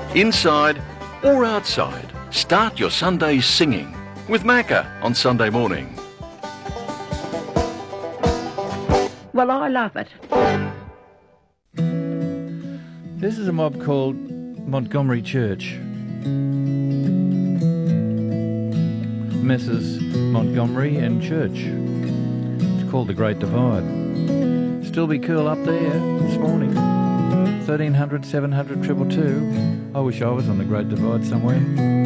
Inside or outside, start your Sundays singing with Macca on Sunday morning. Well, I love it. This is a mob called Montgomery Church. Messrs. Montgomery and Church. It's called the Great Divide. Still be cool up there this morning. 1300 700 222. I wish I was on the Great Divide somewhere.